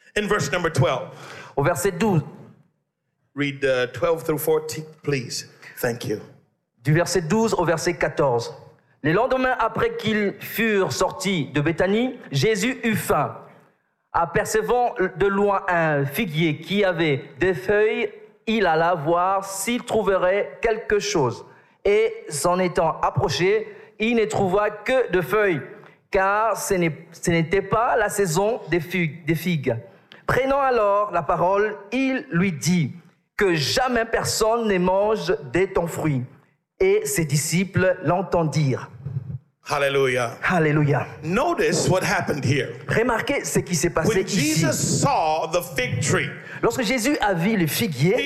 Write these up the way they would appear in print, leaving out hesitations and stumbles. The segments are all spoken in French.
In verse number 12. Au verset 12. Read 12 through 14, please. Thank you. Du verset 12 au verset 14. Les lendemains après qu'ils furent sortis de Béthanie, Jésus eut faim. Apercevant de loin un figuier qui avait des feuilles, il alla voir s'il trouverait quelque chose. Et s'en étant approché, il ne trouva que de feuilles, car ce n'était pas la saison des figues. Prenant alors la parole, il lui dit que jamais personne ne mange de ton fruit. Et ses disciples l'entendirent. Hallelujah. Alléluia. Notice what happened here. Remarquez ce qui s'est passé When ici. Jesus saw the fig tree, Lorsque Jésus a vu le figuier,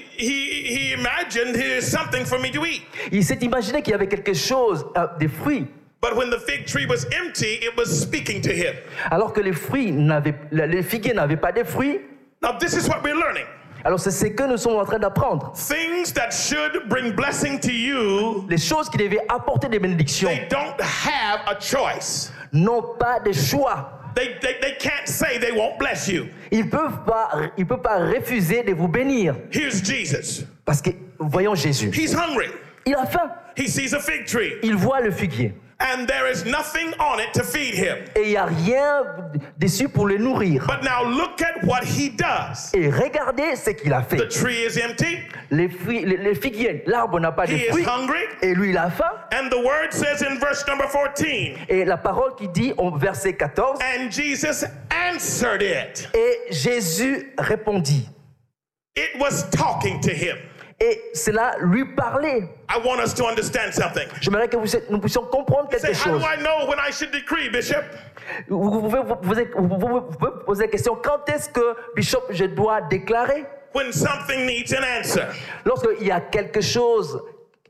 he imagined here's something for me to eat. il s'est imaginé qu'il y avait quelque chose, des fruits. But when the fig tree was empty, it was speaking to him. Alors que les figuiers n'avaient pas de fruits. Now this is what we're learning. Alors c'est ce que nous sommes en train d'apprendre. Things that should bring blessing to you, Les choses qui devaient apporter des bénédictions they don't have a choice. n'ont pas de choix. They can't say they won't bless you. Ils ne peuvent pas refuser de vous bénir. Here's Jesus. Parce que, voyons Jésus. He's hungry. Il a faim. He sees a fig tree, Il voit le figuier. and there is nothing on it to feed him. Et il n'y a rien dessus pour le nourrir. But now look at what he does. Et regardez ce qu'il a The fait. tree is empty. Les figuiers, l'arbre n'a pas de He is fruits. hungry. Et lui, il a faim. And the word says in verse number 14, Et la parole qui dit au verset 14, and Jesus answered it. et Jésus répondit. It was talking to him. Et cela lui parlait. I want us to understand something. J'aimerais que nous puissions comprendre Say, quelque how do chose. I know when I should decree, Bishop? Vous pouvez vous poser la question, quand est-ce que, Bishop, je dois déclarer? When something needs an answer. Lorsqu'il y a quelque chose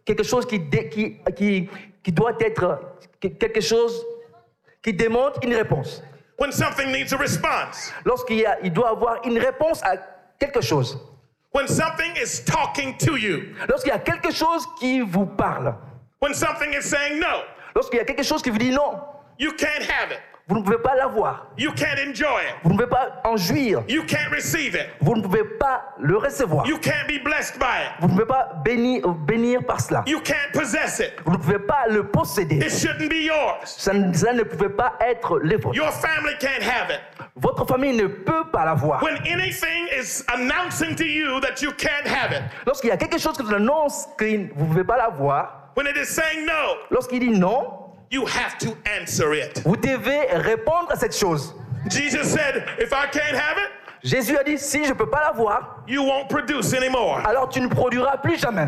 qui doit être, quelque chose qui demande une réponse. When something needs a response. Il doit avoir une réponse à quelque chose. When something is talking to you. Lorsqu'il y a quelque chose qui vous parle. When something is saying no. Lorsqu'il y a quelque chose qui vous dit non, You can't have it. vous ne pouvez pas l'avoir. You can't enjoy it. Vous ne pouvez pas en jouir. You can't receive it. Vous ne pouvez pas le recevoir. You can't be blessed by it. Vous ne pouvez pas bénir par cela. You can't possess it. Vous ne pouvez pas le posséder. It shouldn't be yours. Ça ne pouvait pas être le vôtre. Your family can't have it. Votre famille ne peut pas l'avoir. When anything is announcing to you that you can't have it, Lorsqu'il y a quelque chose qui vous annonce que vous ne pouvez pas l'avoir, when it is saying no, lorsqu'il dit non, you have to answer it. vous devez répondre à cette chose. Jesus said, if I can't have it, Jésus a dit, si je ne peux pas l'avoir, you won't produce anymore. alors tu ne produiras plus jamais.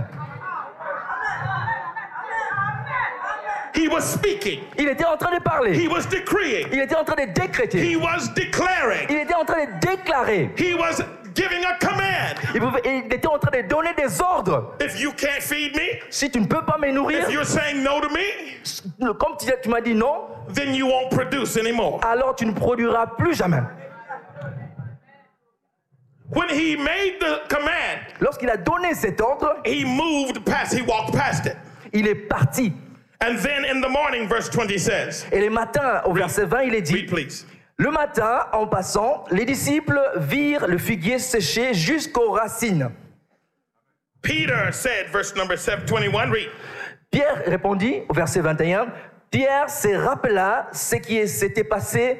He was speaking. Il était en train de parler. He was decreeing. Il était en train de décréter. He was declaring. Il était en train de déclarer. He was giving a command. Il était en train de donner des ordres. If you can't feed me, Si tu ne peux pas me nourrir, if you're saying no to me, comme tu m'as dit non, then you won't produce anymore. alors tu ne produiras plus jamais. When he made the command, Lorsqu'il a donné cet ordre, he walked past it. il est parti. And then in the morning, verse 20 says, Et le matin, au verset 20, il est dit, read please. le matin, en passant, les disciples virent le figuier séché jusqu'aux racines. Peter said, verse number 21, read. Pierre répondit, au verset 21, Pierre se rappela ce qui s'était passé,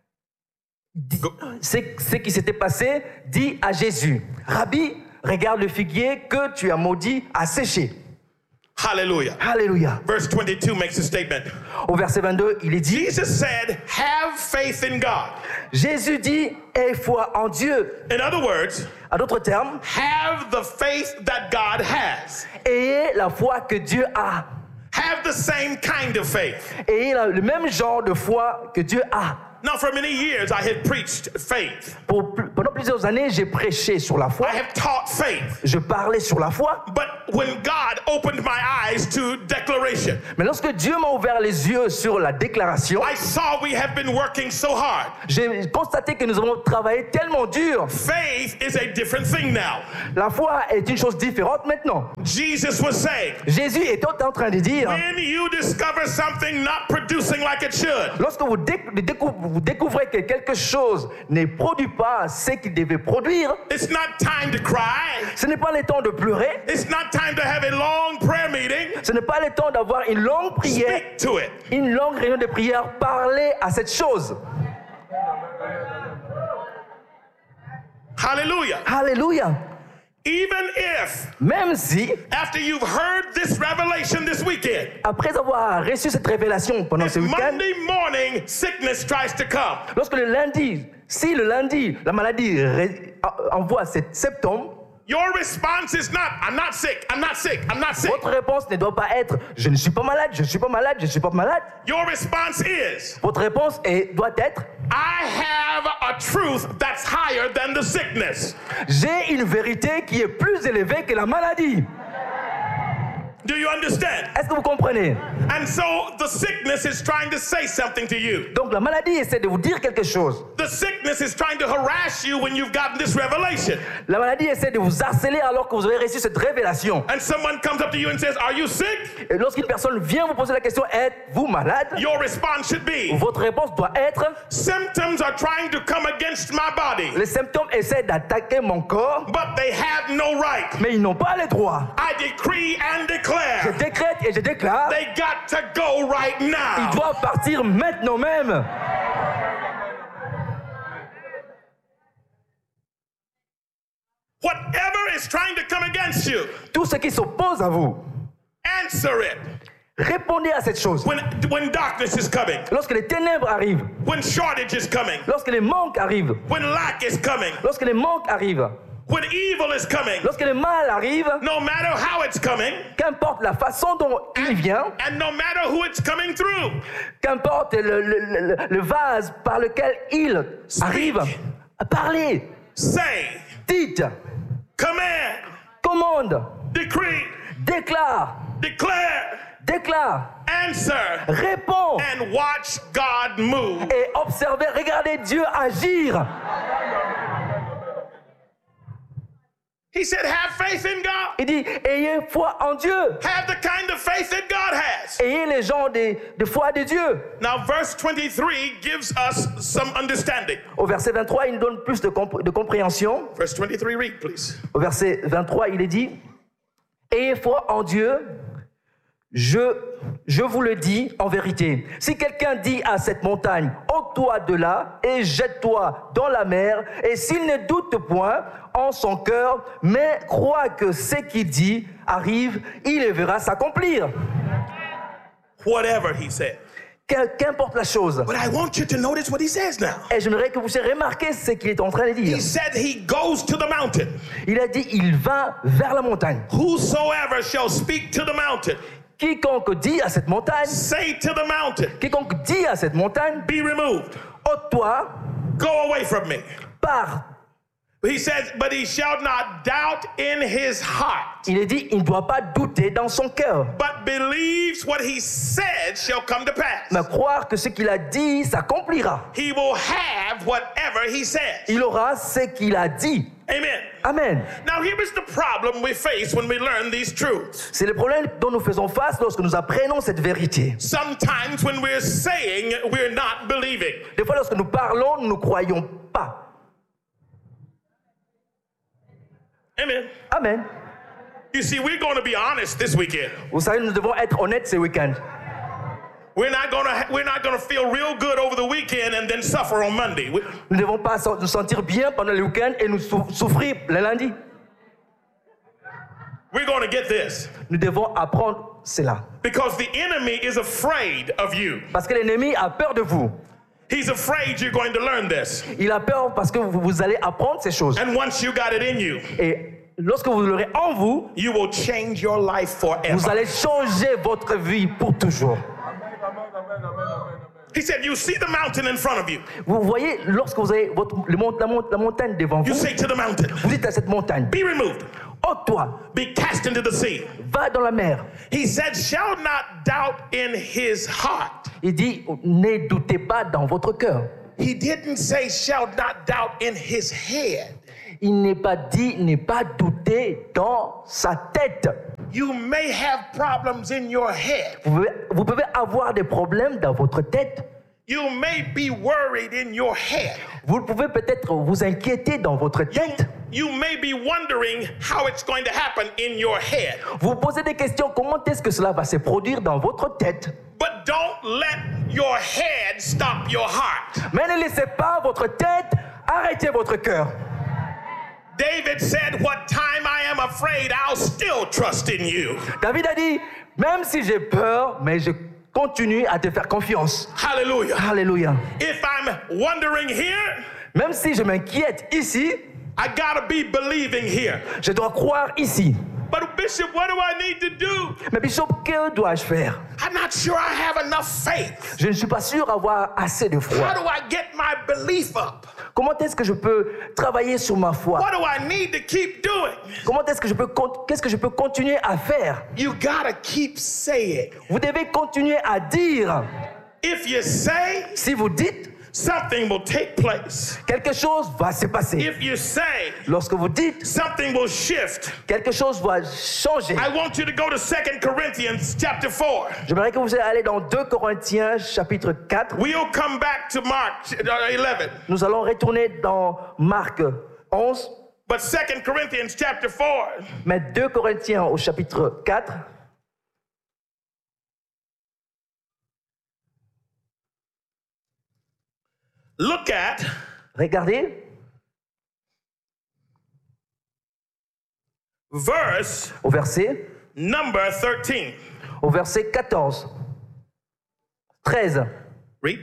dit à Jésus, Rabbi, regarde le figuier que tu as maudit à sécher. Hallelujah. Alléluia. Verse 22 makes a statement. Au verset 22, il est dit, Jesus said, have faith in God. Jésus dit, aie foi en Dieu. In other words, À d'autres termes, have the faith that God has. ayez la foi que Dieu a. Have the same kind of faith. Ayez le même genre de foi que Dieu a. Now, for many years, I have preached faith. Pendant plusieurs années, j'ai prêché sur la foi. I have taught faith. Je parlais sur la foi. But when God opened my eyes to declaration, Mais lorsque Dieu m'a ouvert les yeux sur la déclaration, I saw we have been working so hard. j'ai constaté que nous avons travaillé tellement dur. Faith is a different thing now. La foi est une chose différente maintenant. Jesus was saying, Jésus est en train de dire, when you discover something not producing like it should, lorsque vous vous découvrez que quelque chose ne produit pas ce qu'il devait produire, it's not time to cry. ce n'est pas le temps de pleurer, It's not time to have a long prayer meeting. ce n'est pas le temps d'avoir une longue prière, Speak to it. une longue réunion de prière, parler à cette chose. Hallelujah. Alléluia. Even if, Même si, after you've heard this revelation this weekend, après avoir reçu cette révélation pendant ce week-end, Monday morning sickness tries to come, lorsque le lundi, si le lundi, la maladie envoie cette symptômes, your response is not, I'm not sick, I'm not sick, I'm not sick. votre réponse ne doit pas être « je ne suis pas malade, je ne suis pas malade, je ne suis pas malade ». Your response is, Votre réponse doit être I have a truth that's higher than the sickness. « j'ai une vérité qui est plus élevée que la maladie ». Do you understand? Est-ce que vous comprenez? And so the sickness is trying to say something to you. Donc la maladie essaie de vous dire quelque chose. The sickness is trying to harass you when you've gotten this revelation. La maladie essaie de vous harceler alors que vous avez reçu cette révélation. And someone comes up to you and says, are you sick? Et lorsqu'une personne vient vous poser la question « êtes-vous malade ?» Your response should be, Votre réponse doit être symptoms are trying to come against my body, « les symptômes essaient d'attaquer mon corps, but they have no right. mais ils n'ont pas les droits. I decree and Je declare décrète et je déclare, they got to go right ils now. doivent partir maintenant même. » Whatever is trying to come against you, Tout ce qui s'oppose à vous, answer it. répondez à cette chose. When darkness is coming, Lorsque les ténèbres arrivent, when shortage is coming, lorsque les manques arrivent, when lack is coming, lorsque les manques arrivent, when evil is coming, lorsque le mal arrive, no matter how it's coming, qu'importe la façon dont il vient, and no matter who it's coming through, qu'importe le vase par lequel il arrive, parlez, say, dites, command, commande, decree, déclare, declare, déclare, answer, réponds and watch God move. et observez, regardez Dieu agir. He said, have faith in God. Il dit, ayez foi en Dieu. Have the kind of faith that God has. Ayez les gens de foi de Dieu. Now, verse 23 gives us some understanding. Au verset 23, il nous donne plus de compréhension. Verse 23, read, please. Au verset 23, il est dit, ayez foi en Dieu. Je vous le dis en vérité. Si quelqu'un dit à cette montagne, ôte-toi de là et jette-toi dans la mer, et s'il ne doute point en son cœur, mais croit que ce qu'il dit arrive, il le verra s'accomplir. Whatever he said. Qu'importe la chose. But I want you to notice what he says now. Et j'aimerais que vous remarquiez ce qu'il est en train de dire. He said he goes to the mountain. Il a dit, il va vers la montagne. Whosoever shall speak to the mountain, Quiconque dit à cette montagne, say to the mountain, quiconque dit à cette montagne, be removed, ôte-toi, go away from me. pars. He says, but he shall not doubt in his heart, Il est dit, il ne doit pas douter dans son cœur, but believes what he said shall come to pass. mais croire que ce qu'il a dit s'accomplira. He will have whatever he says. Il aura ce qu'il a dit. Amen. Amen. Now here is the problem we face when we learn these truths. C'est le problème dont nous faisons face lorsque nous apprenons cette vérité. Sometimes when we're saying, we're not believing. Des fois, lorsque nous parlons, nous ne croyons pas. Amen. Amen. You see, we're going to be honest this weekend. Vous savez, nous devons être honnêtes ce week-end. We're not going to feel real good over the weekend and then suffer on Monday. Nous ne devons pas nous sentir bien pendant le week-end et nous souffrir le lundi. We're going to get this. Nous devons apprendre cela. Because the enemy is afraid of you. Parce que l'ennemi a peur de vous. He's afraid you're going to learn this. Il a peur parce que vous allez apprendre ces choses. And once you got it in you, Et lorsque vous l'aurez en vous, you will change your life forever. vous allez changer votre vie pour toujours. He said, you see the mountain in front of you. Vous voyez, lorsque vous avez la montagne devant You vous, say to the mountain, vous dites à cette montagne, be removed, ôte-toi, be cast into the sea. va dans la mer. He said, shall not doubt in his heart. Il dit, ne doutez pas dans votre cœur. He didn't say, shall not doubt in his head. Il n'est pas dit, n'est pas douter dans sa tête. You may have problems in your head. Vous pouvez avoir des problèmes dans votre tête. You may be worried in your head. Vous pouvez peut-être vous inquiéter dans votre tête. You may be wondering how it's going to happen in your head. Vous posez des questions, comment est-ce que cela va se produire dans votre tête? But don't let your head stop your heart. Mais ne laissez pas votre tête arrêter votre cœur. David said, "What time I am afraid, I'll still trust in you." David a dit, même si j'ai peur, mais je continue à te faire confiance. Hallelujah. Alléluia. If I'm wondering here, Même si je m'inquiète ici, I gotta be believing here. je dois croire ici. But Bishop, what do I need to do? Mais Bishop, que dois-je faire? I'm not sure I have enough faith. Je ne suis pas sûr d'avoir assez de How foi. do I get my belief up? Comment est-ce que je peux travailler sur ma foi? What do I need to keep doing? Comment est-ce que qu'est-ce que je peux continuer à faire? You gotta keep saying. Vous devez continuer à dire. If you say, Si vous dites, something will take place. quelque chose va se passer. If you say, Lorsque vous dites, something will shift. quelque chose va changer. I want you to go to 2 Corinthians chapter 4. J'aimerais que vous allez dans 2 Corinthiens chapitre 4. We'll come back to Mark 11. Nous allons retourner dans Marc 11, But 2 Corinthians chapter 4. mais 2 Corinthiens au chapitre 4. Look at Regardez, verse au verset, number 13. au verset 14, 13. Read.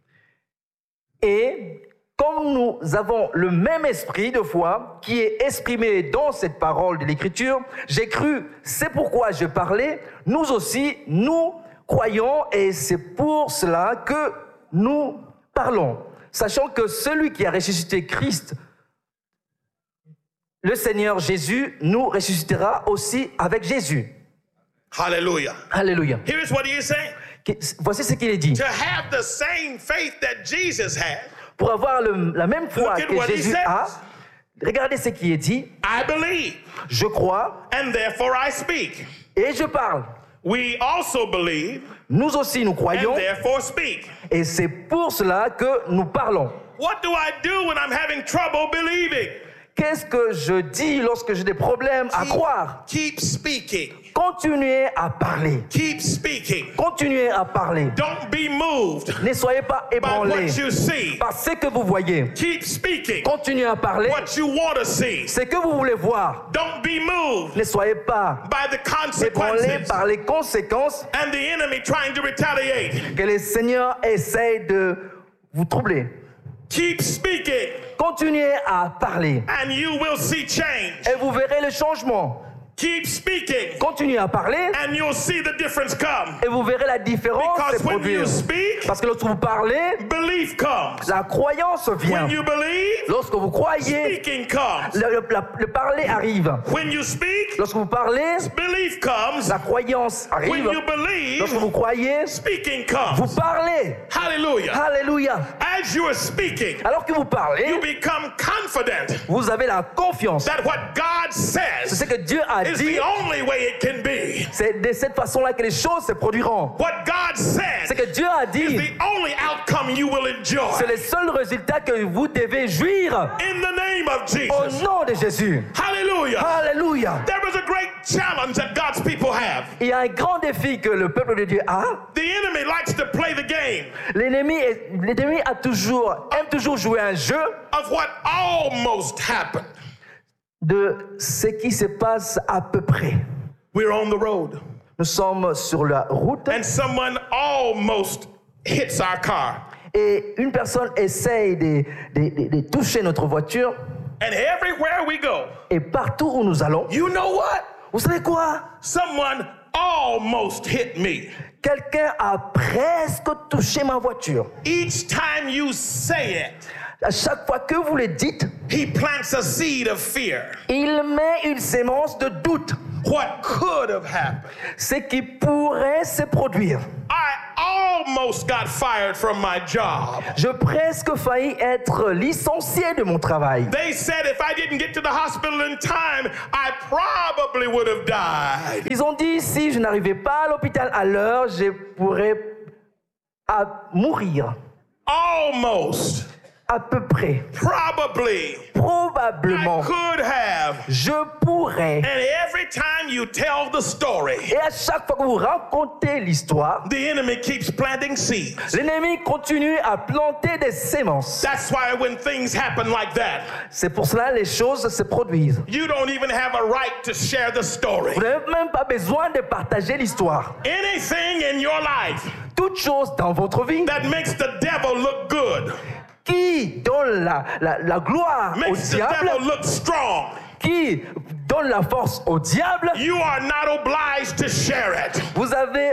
Et comme nous avons le même esprit de foi qui est exprimé dans cette parole de l'Écriture, j'ai cru, c'est pourquoi je parlais, nous aussi, nous croyons et c'est pour cela que nous parlons, sachant que celui qui a ressuscité Christ, le Seigneur Jésus, nous ressuscitera aussi avec Jésus. Hallelujah. Alléluia. Here is what he is saying. Voici ce qu'il est dit. To have the same faith that Jesus had, Pour avoir la même foi Look at que what he Jésus says. a, regardez ce qui est dit. I believe, Je crois and therefore I speak. et je parle. We also believe, Nous aussi, nous and croyons therefore speak. et c'est pour cela que nous parlons. What do I do when I'm having trouble believing? Qu'est-ce que je dis lorsque j'ai des problèmes à croire? Keep speaking. Continuez à parler. Keep speaking. Continuez à parler. Don't be moved Ne soyez pas by ébranlés what you see. par ce que vous voyez. Keep speaking Continuez à parler what you want to see. ce que vous voulez voir. Don't be moved Ne soyez pas by the ébranlés consequences par les conséquences and the enemy trying to retaliate. que le Seigneur essaye de vous troubler. Keep speaking Continuez à parler and you will see change. et vous verrez le changement. Keep speaking Continuez à parler and you'll see the difference come. et vous verrez la différence se Because when you produire. speak, Parce que lorsque vous parlez, belief comes. la croyance vient. When you believe, Lorsque vous croyez, speaking comes. le parler arrive. When you speak, Lorsque vous parlez, belief comes. la croyance When arrive. you believe, Lorsque vous croyez, speaking vous comes. parlez. Hallelujah. Alléluia. As you are speaking, Alors que vous you parlez, become confident vous avez la confiance. that what God C'est ce says que Dieu a is dit. the only way it can be. C'est de cette façon-là que les choses se produiront. What God C'est said que Dieu a is dit. the only outcome you will enjoy. C'est le seul résultat que vous devez jouir In the name of au Jesus. nom de Jésus. Hallelujah. Alléluia. There is a great challenge that God's people have. Il y a un grand défi que le peuple de Dieu a. The enemy likes to play the game L'ennemi aime toujours jouer un jeu of what almost happened. de ce qui se passe à peu près. We're on the road Nous sommes sur la route and someone almost hits our car. et une personne essaye de toucher notre voiture And everywhere we go, et partout où nous allons, you know what? vous savez quoi? Someone almost hit me. Quelqu'un a presque touché ma voiture. Each time you say it, À chaque fois que vous le dites, he plants a seed of fear. il met une sémence de doute. What could have happened? Ce qui pourrait se produire. I almost got fired from my job. Je presque failli être licencié de mon travail. They said if I didn't get to the hospital in time, I probably would have died. Ils ont dit si je n'arrivais pas à l'hôpital à l'heure, je pourrais mourir. almost, À peu près, probably, I probablement, could have. je pourrais. And every time you tell the story, Et à chaque fois que vous racontez l'histoire, the enemy keeps planting seeds. l'ennemi continue à planter des sémences. That's why when things happen like that, C'est pour cela que les choses se produisent. you don't even have a right to share the story. Vous n'avez même pas besoin de partager l'histoire. Anything in your life Toute chose dans votre vie that makes the devil look good, qui donne la gloire au makes the diable, devil look strong, qui donne la force au diable, you are not obliged to share it. vous avez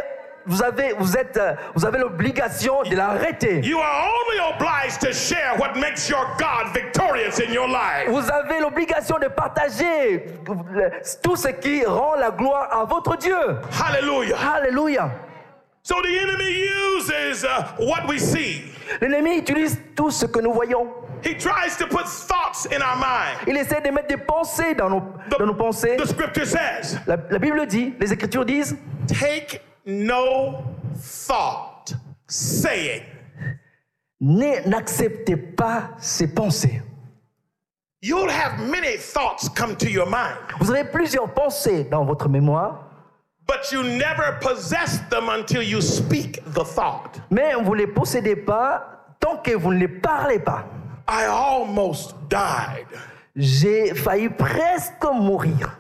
l'obligation de l'arrêter. You are only obliged to share what makes your God victorious in your life. Vous avez l'obligation de partager tout ce qui rend la gloire à votre Dieu. Hallelujah. Alléluia. So the enemy uses what we see. L'ennemi utilise tout ce que nous voyons. He tries to put thoughts in our mind. Il essaie de mettre des pensées dans nos pensées. The scripture says, La Bible dit, les Écritures disent, take no thought, saying. N'acceptez pas ces pensées. You'll have many thoughts come to your mind, Vous avez plusieurs pensées dans votre mémoire, but you never possess them until you speak the thought. mais vous ne les possédez pas tant que vous ne les parlez pas. I almost died. J'ai failli presque mourir.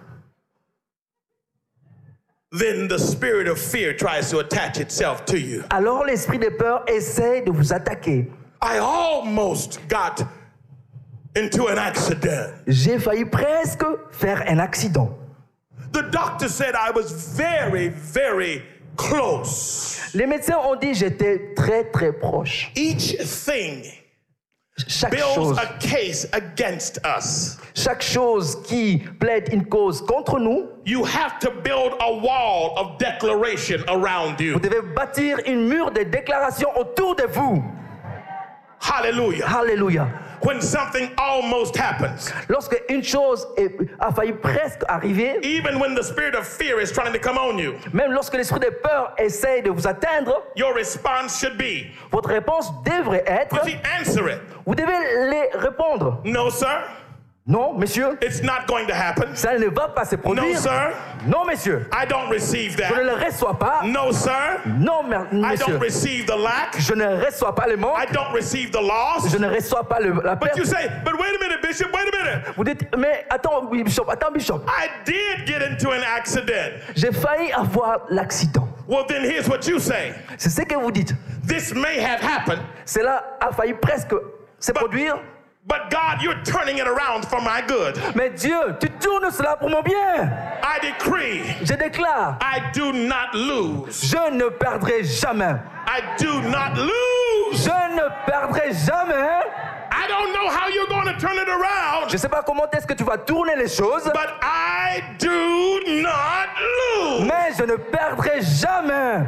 Then the spirit of fear tries to attach itself to you. Alors l'esprit de peur essaie de vous attaquer. I almost got into an accident. J'ai failli presque faire un accident. The doctor said I was very, very close. Les médecins ont dit j'étais très très proche. Each thing Chaque builds chose, a case against us. chaque chose qui plaide une cause contre nous, You have to build a wall of declaration around you. vous devez bâtir une mur de déclaration autour de vous. Hallelujah. Alléluia. When something almost happens, Lorsque une chose a failli presque arriver, even when the spirit of fear is trying to come on you, même lorsque l'esprit de peur essaie de vous atteindre, your response should be, votre réponse devrait être, you see, answer it. vous devez les répondre. No, sir, Non, monsieur, it's not going to happen. ça ne va pas se No, produire. sir, Non, monsieur, I don't receive je ne that. le reçois pas. No, sir, Non, I monsieur, don't receive the lack. je ne reçois pas le manque. I don't receive the loss. Je ne reçois pas la But perte. you say, but wait a minute, Bishop, wait a minute. Vous dites, mais attends, oui, Bishop, I did get into an accident. j'ai failli avoir l'accident. Well, then here's what you say. C'est ce que vous dites. This may have happened, Cela a failli presque se produire, but God, you're turning it around for my good. mais Dieu, tu tournes cela pour mon bien. I decree Je déclare, I do not lose. je ne perdrai jamais. I do not lose. Je ne perdrai jamais. I don't know how you're going to turn it around, Je ne sais pas comment est-ce que tu vas tourner les choses, but I do not lose. mais je ne perdrai jamais.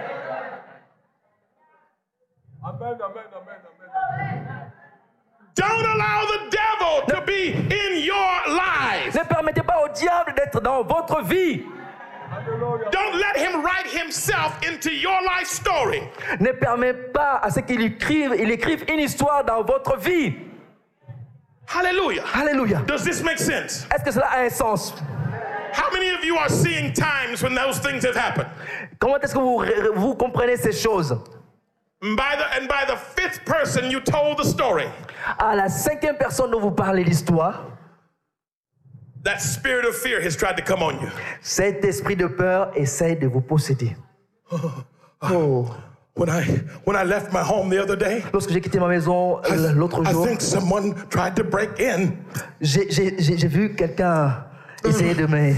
Don't allow the devil to be in your life. Ne permettez pas au diable d'être dans votre vie. Don't let him write himself into your life story. Ne permettez pas à ce qu'il écrive une histoire dans votre vie. Hallelujah. Alléluia. Does this make sense? Est-ce que cela a un sens? How many of you are seeing times when those things have happened? Comment est-ce que vous comprenez ces choses? By the fifth person you told the story, À la 5e personne dont vous parlez l'histoire, that spirit of fear has tried to come on you. cet esprit de peur essaie de vous posséder. Oh. When I left my home the other day, Lorsque j'ai quitté ma maison l'autre I jour, think someone tried to break in. j'ai vu quelqu'un essayer de me...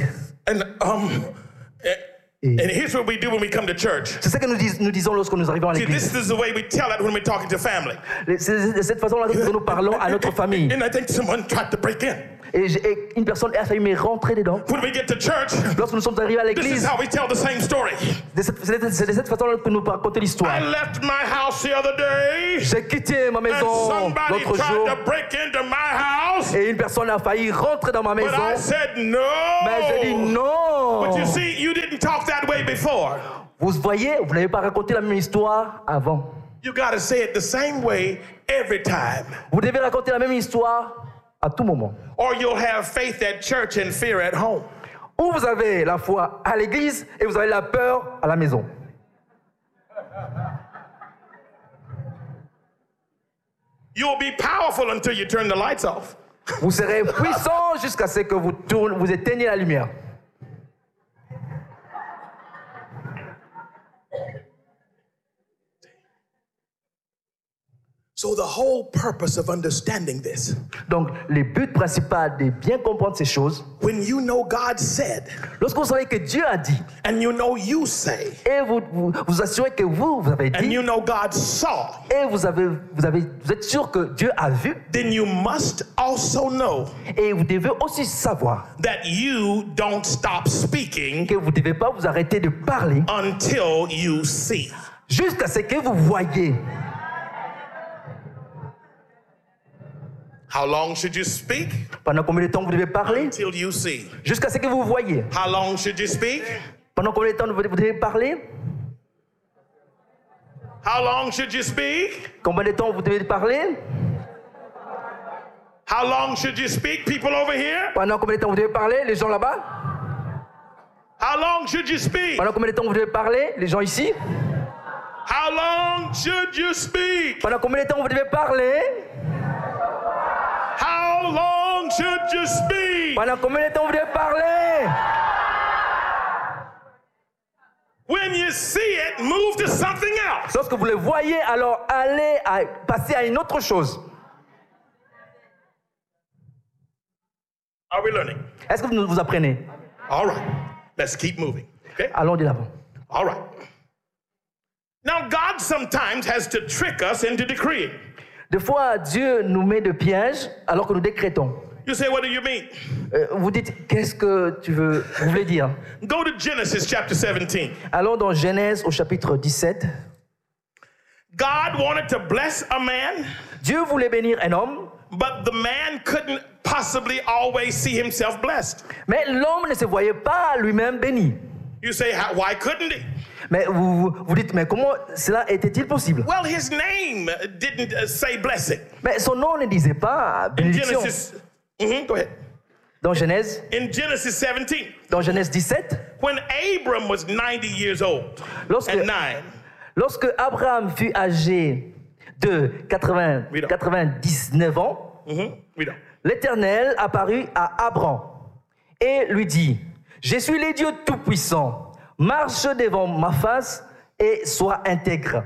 And here's what we do when we come to church. C'est ce que nous disons lorsque nous arrivons à See, l'église. this is the way we tell it when we're talking to family. C'est de cette façon-là que nous parlons à notre famille. And I think someone tried to break in. Et une personne a failli me rentrer dedans. When we get to church, Lorsque nous sommes arrivés à this is l'église, how we tell the same story. c'est de cette façon-là que nous racontons l'histoire. I left my house the other day, J'ai quitté ma and maison somebody l'autre tried jour to break into my house, et une personne a failli rentrer dans ma but I maison. said Mais j'ai dit no. non. But you see, you didn't talk that way before. Vous voyez, vous n'avez pas raconté la même histoire avant. You got to say it the same way every time. Vous devez raconter la même histoire à tout moment. Or you'll have faith at church and fear at home. Ou vous avez la foi à l'église et vous avez la peur à la maison. You'll be powerful until you turn the lights off. Vous serez puissant jusqu'à ce que vous éteignez la lumière. So the whole purpose of understanding this, Donc, le but principal de bien comprendre ces choses, when you know God said, lorsque vous savez que Dieu a dit, and you know you say, et vous assurez que vous avez and dit, you know God saw, et vous êtes sûr que Dieu a vu, then you must also know et vous devez aussi savoir that you don't stop speaking que vous ne devez pas vous arrêter de parler until you see. jusqu'à ce que vous voyez. How long should you speak? Pendant combien de temps vous devez parler? Until you see. Jusqu'à ce que vous voyez. How long should you speak? Pendant combien de temps vous devez parler? How long should you speak? Combien de temps vous devez parler? How long should you speak, people over here? Pendant combien de temps vous devez parler, les gens là-bas? How long should you speak? Pendant combien de temps vous devez parler, les gens ici? How long should you speak? Pendant combien de temps vous devez parler? How long should you speak? Pendant combien de temps vous devez parler? When you see it, move to something else. Lorsque vous le voyez, alors passez à une autre chose. Are we learning? Est-ce que vous apprenez? All right. Let's keep moving. Okay? Allons de l'avant. All right. Now, God sometimes has to trick us into decreeing. Des fois, Dieu nous met de pièges alors que nous décrétons. You say, what do you mean? Vous dites, qu'est-ce que vous voulez dire? Go to Genesis chapter 17. Allons dans Genèse au chapitre 17. God wanted to bless a man, Dieu voulait bénir un homme, but the man couldn't possibly always see himself blessed. mais l'homme ne se voyait pas lui-même béni. You say, why couldn't he? Mais vous dites, mais comment cela était-il possible? Well, his name didn't say blessing. Mais son nom ne disait pas In bénédiction. Genesis, go ahead. Dans Genèse, In Genesis 17, dans Genèse 17, when Abram was 90 years old and 9, lorsque Abraham fut âgé de 99 ans, we don't. l'Éternel apparut à Abraham et lui dit, je suis le Dieu Tout-Puissant, marche devant ma face et sois intègre.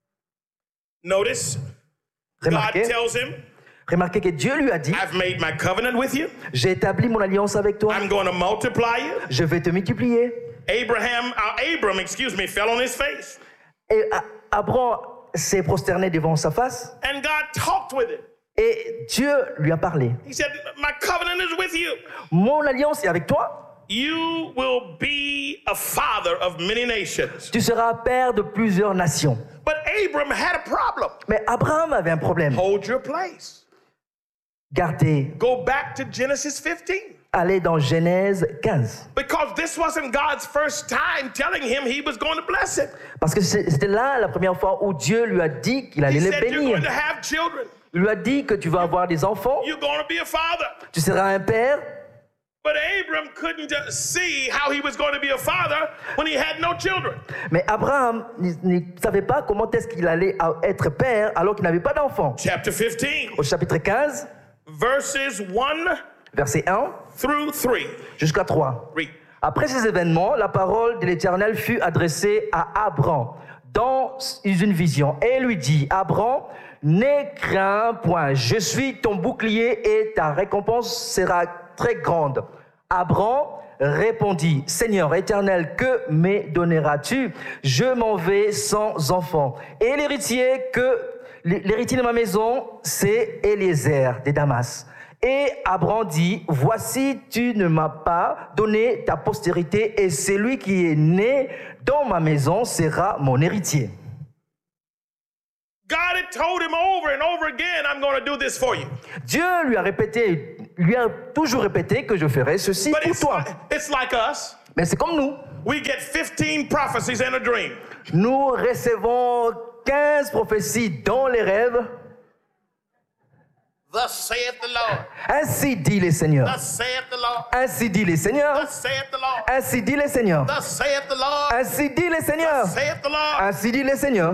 Notice, God tells him, Remarquez que Dieu lui a dit, I've made my covenant with you. j'ai établi mon alliance avec toi, I'm going to multiply you. je vais te multiplier. Abram, fell on his face. Et Abraham s'est prosterné devant sa face And God talked with him. et Dieu lui a parlé. He said, my covenant is with you. Mon alliance est avec toi. You will be a father of many nations. Tu seras père de plusieurs nations. But Abram had a problem. Mais Abraham avait un problème. Hold your place. Gardez, Go back to Genesis 15. allez dans Genèse 15. Because this wasn't God's first time telling him he was going to bless him. Parce que c'était là la première fois où Dieu lui a dit qu'il He allait les said, you're bénir. going to have children. Il lui a dit que tu vas avoir des enfants, You're going to be a father. tu seras un père. But Abram couldn't see how he was going to be a father when he had no children. Mais Abraham ne savait pas comment est-ce qu'il allait être père alors qu'il n'avait pas d'enfants. Chapter 15, Au chapitre 15, verses 1 verset 1 through 3. jusqu'à 3. Read. Après ces événements, la parole de l'Éternel fut adressée à Abraham dans une vision et lui dit, Abraham, ne crains point, je suis ton bouclier et ta récompense sera très grande. Abraham répondit, Seigneur éternel, que me donneras-tu? Je m'en vais sans enfant. Et l'héritier de ma maison, c'est Eliezer de Damas. Et Abraham dit, voici, tu ne m'as pas donné ta postérité et celui qui est né dans ma maison sera mon héritier. God had told him over and over again, I'm going to do this for you. Dieu lui a toujours répété que je ferai ceci But pour toi. it's like us. Mais c'est comme nous. We get 15 prophecies in a dream. Nous recevons 15 prophéties dans les rêves. Thus saith the Lord. Ainsi dit les Seigneurs. Thus saith the Lord. Ainsi dit les Seigneurs. Thus saith the Lord. Ainsi dit les Seigneurs. Thus saith the Lord. Ainsi dit les Seigneurs. Thus saith the Lord. Ainsi dit les Seigneurs.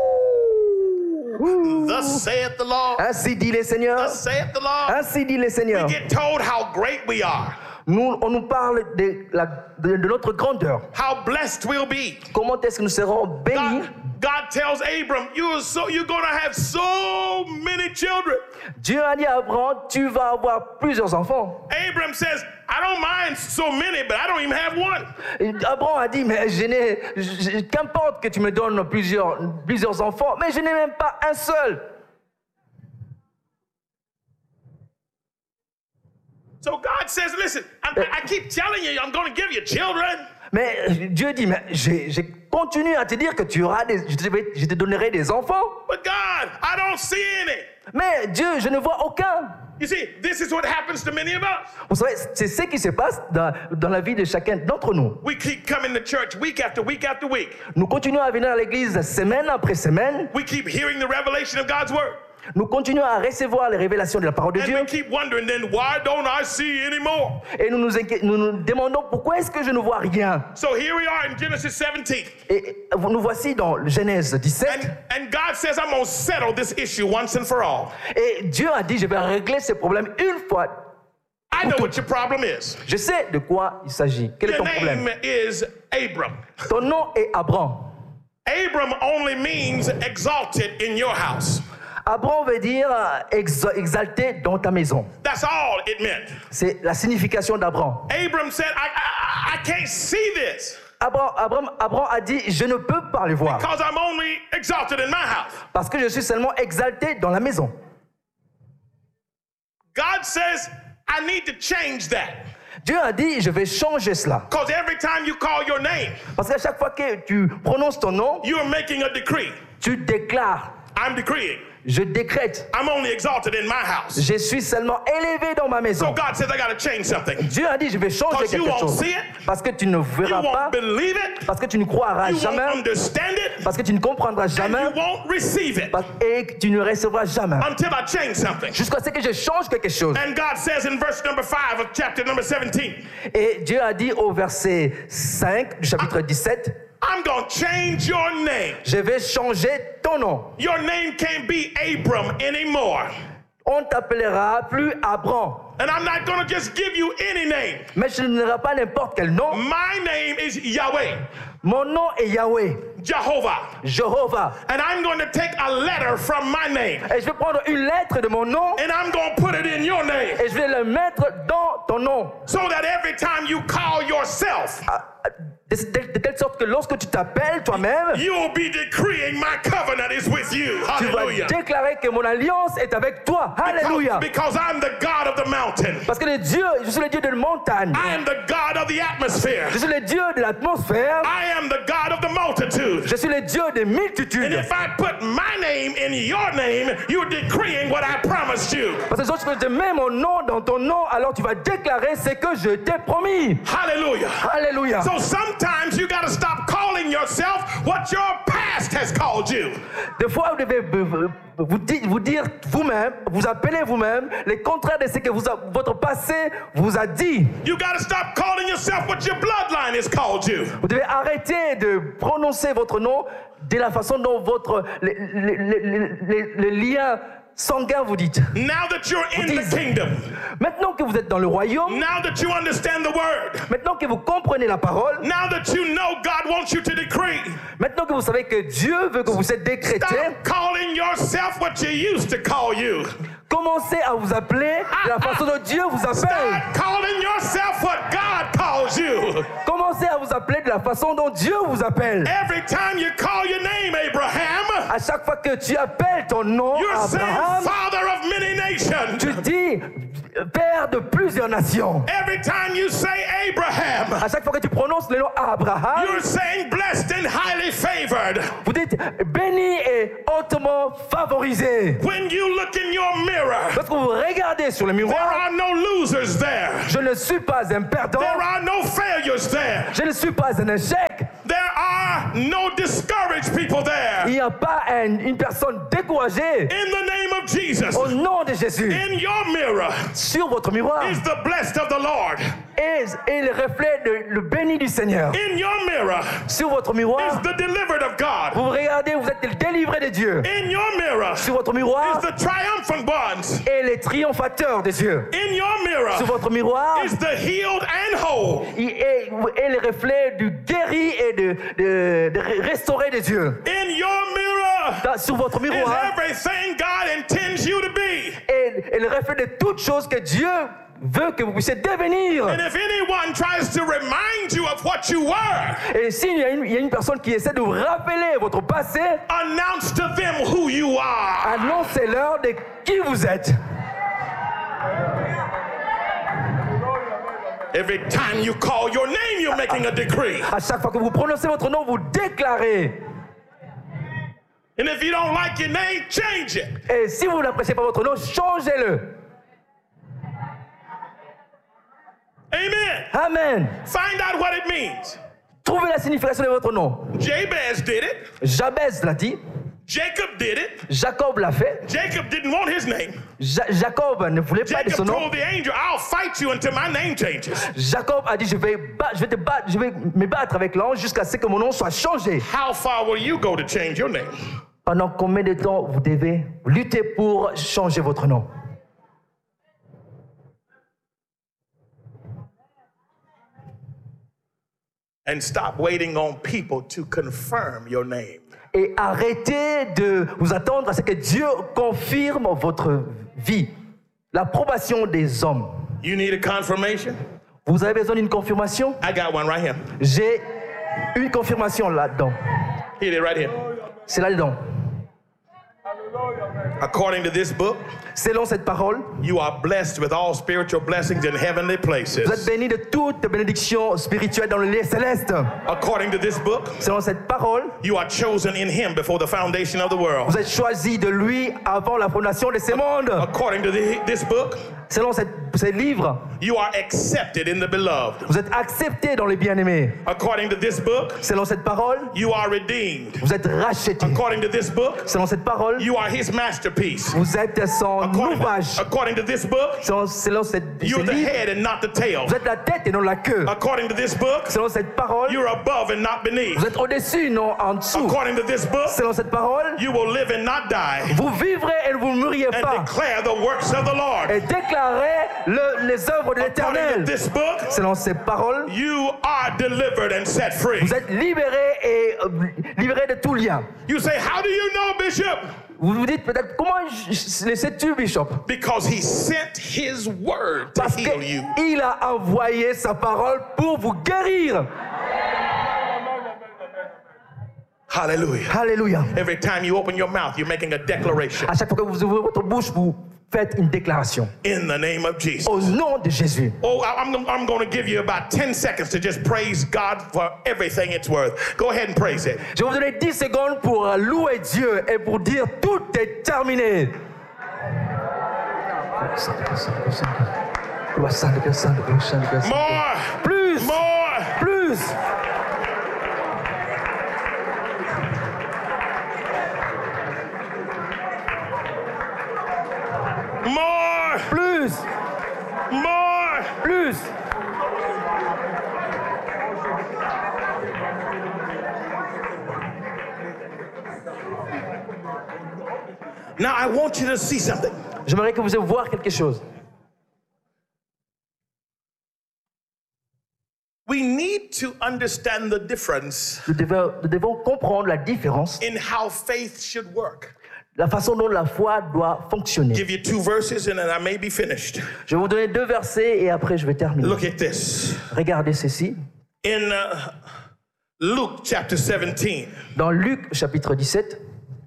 Thus saith the Lord. Ainsi dit les Seigneurs. Thus saith the Lord. Ainsi dit les Seigneurs. We get told how great we are, On nous parle de notre grandeur. how blessed we'll be. Comment est-ce que nous serons bénis? God tells Abram, you're going to have so many children. Dieu a dit à Abraham, tu vas avoir plusieurs enfants. Abram says, I don't mind so many, but I don't even have one. Et Abraham a dit, mais qu'importe que tu me donnes plusieurs enfants, mais je n'ai même pas un seul. So God says, listen, I keep telling you, I'm going to give you children. Mais Dieu dit, mais je continue à te dire que je te donnerai des enfants. But God, I don't see any. Mais Dieu, je ne vois aucun. You see, this is what happens to many of us. Vous savez, c'est ce qui se passe dans la vie de chacun d'entre nous. We keep coming to church week after week after week. Nous continuons à venir à l'église semaine après semaine. We keep hearing the revelation of God's word. Nous continuons à recevoir les révélations de la parole de And Dieu. we keep wondering then, why don't I see anymore? Et nous nous demandons pourquoi est-ce que je ne vois rien. So here we are in Genesis 17. Et nous voici dans Genèse 17. And God says, I'm going to settle this issue once and for all. Et Dieu a dit, je vais régler ce problème une fois. I know what your problem is. Je sais de quoi il s'agit. Quel est Your ton problème? name is Abram. Ton nom est Abraham. Abram only means exalted in your house. Abraham veut dire exalté dans ta maison. That's all it meant. C'est la signification d'Abraham. Abram said, I can't see this Abraham a dit, je ne peux pas le voir because I'm only exalted in my house. parce que je suis seulement exalté dans la maison. God says, I need to change that. Dieu a dit, je vais changer cela. Because every time you call your name, Parce qu'à chaque fois que tu prononces ton nom, you're making a decree. tu déclares, I'm decreeing. je décrète, I'm only exalted in my house. je suis seulement élevé dans ma So maison. God says, I got to change something. Dieu a dit, je vais changer Because you quelque won't chose. see it. Parce que tu ne You verras pas, won't believe it. parce que tu ne croiras You won't jamais, understand it. parce que tu ne comprendras And jamais, you won't receive it et que tu ne recevras jamais. until I change something. Jusqu'à ce que je change quelque chose. And God says in verse number 5 of chapter number 17, Et Dieu a dit au verset 5 du chapitre 17, I'm going to change your name. je vais changer ton nom. Your name can't be Abram anymore. On t'appellera plus Abraham. And I'm not going to just give you any name. Mais je ne donnerai pas n'importe quel nom. My name is Yahweh, Mon nom est Yahweh, Jehovah. Jéhovah. And I'm going to take a letter from my name Et je vais prendre une lettre de mon nom and I'm going to put it in your name et je vais le mettre dans ton nom. so that every time you call yourself, De telle sorte que lorsque tu t'appelles toi-même, you'll be decreeing my covenant is with you. tu vas Hallelujah. déclarer que mon alliance est avec toi. Alléluia. Because I'm the God of the mountain. Parce que je suis le Dieu de la montagne. I am the God of the atmosphere. Je suis le Dieu de l'atmosphère. I am the God of the multitude. Je suis le Dieu des And multitudes. if I put my name in your name, you're decreeing what I promised you. Parce que lorsque je mets mon nom dans ton nom, alors tu vas déclarer ce que je t'ai promis. Hallelujah. Alléluia. So sometimes you got to stop calling yourself what your past has called you. Des fois, vous devez vous dire vous-même, vous appelez vous-même les contraires de ce que votre passé vous a dit. You got to stop calling yourself what your bloodline has called you. Vous devez arrêter de prononcer votre nom de la façon dont le lien sanguin vous dites. Now that you're in the kingdom, Maintenant que vous êtes dans le royaume, now that you understand the word, maintenant que vous comprenez la parole, now that you know God wants you to decree, maintenant que vous savez que Dieu veut que vous êtes décrété, stop calling yourself what you used to call you. commencez à vous appeler de la façon dont Dieu vous appelle. Start calling yourself what God calls you. Commencez à vous appeler de la façon dont Dieu vous appelle. Every time you call your name Abraham, À chaque fois que tu appelles ton nom you're saying Abraham, Father of many nations. tu dis Père de plusieurs nations. Every time you say Abraham, À chaque fois que tu prononces le nom Abraham, you're saying blessed and highly favored. vous dites béni et hautement favorisé. When you look in your mirror, Lorsque vous regardez sur le there miroir, are no losers there. je ne suis pas un perdant, There are no failures there. je ne suis pas un échec. There are No discouraged people there. Il n'y a pas une personne découragée. In the name of Jesus. Au nom de Jésus. In your mirror Sur votre miroir is the blessed of the Lord. et le reflet de le béni du Seigneur. In your mirror Sur votre miroir, is the delivered of God. vous regardez, vous êtes délivré de Dieu. In your mirror Sur votre miroir is the triumphant ones. et les triomphateurs de Dieu. In your mirror Sur votre miroir is the healed and whole. et le reflet du guéri et de restauré de Dieu. In your mirror Sur votre is miroir everything God intends you to be. et le reflet de toutes choses que Dieu veut que vous puissiez devenir. And if anyone tries to remind you of what you were, Et s'il y a une personne qui essaie de vous rappeler votre passé, announce to them who you are. annoncez-leur de qui vous êtes. Every time you call your name, you're making a decree. À chaque fois que vous prononcez votre nom, vous déclarez. And if you don't like your name, change it. Et si vous n'appréciez pas votre nom, changez-le. Amen. Amen. Find out what it means. Trouvez la signification de votre nom. Jabez did it. Jabez l'a dit. Jacob did it. Jacob l'a fait. Jacob didn't want his name. Jacob ne voulait pas de son Jacob nom. told the angel, I'll fight you until my name changes. Jacob a dit, je vais me battre avec l'ange jusqu'à ce que mon nom soit changé. How far will you go to change your name? Pendant combien de temps vous devez lutter pour changer votre nom? And stop waiting on people to confirm your name. Et arrêtez de vous attendre à ce que Dieu confirme votre vie. L'approbation des hommes. You need a confirmation? Vous avez besoin d'une confirmation? I got one right here. J'ai une confirmation là-dedans. Hit it right here. C'est là-dedans. According to this book, Selon cette parole, you are blessed with all spiritual blessings in heavenly vous êtes places. bénis de toutes bénédictions spirituelles dans le lieu céleste. According to this book, Selon cette parole, you are chosen in him before the foundation of the world. vous êtes choisis de lui avant la fondation de ce monde. According to this book, Selon ces livres, you are accepted in the beloved. vous êtes acceptés dans les bien-aimés. According to this book, Selon cette parole, you are redeemed. vous êtes rachetés. According to this book, Selon cette parole, you are his masterpiece. vous êtes son ouvrage. According to this book, Selon ces you're the livres, head and not the tail. vous êtes la tête et non la queue. According to this book, Selon cette parole, you're above and not beneath. vous êtes au-dessus, non en dessous. According to this book, Selon cette parole, you will live and not die vous vivrez et vous ne mourriez and pas. declare the works of the Lord. Et déclarez les œuvres de According to l'Éternel. this book, Selon ces paroles, you are delivered and set free. vous êtes libérés et libérés de tout lien. You say, how do you know, Bishop? Vous vous dites peut-être, comment le sais-tu, Bishop? Because he sent his word to Parce heal you. qu'il a envoyé sa parole pour vous guérir. Hallelujah. Alléluia. Every time you open your mouth, you're making a declaration. À chaque fois que vous ouvrez votre bouche, vous faites une déclaration. In the name of Jesus. Au nom de Jésus. Oh, I'm going to give you about 10 seconds to just praise God for everything it's worth. Go ahead and praise it. Je vais vous donner 10 secondes pour louer Dieu et pour dire tout est terminé. More. Plus, More. plus. More. Plus, More. plus. Now I want you to see something. J'aimerais que vous ayez voir quelque chose. We need to understand the difference Nous devons comprendre la différence, in how faith should work. la façon dont la foi doit fonctionner. Give you 2 verses and then I may be finished. Je vais vous donner 2 versets et après je vais terminer. Look at this. Regardez ceci. In Luke chapter 17, Dans Luc chapitre 17,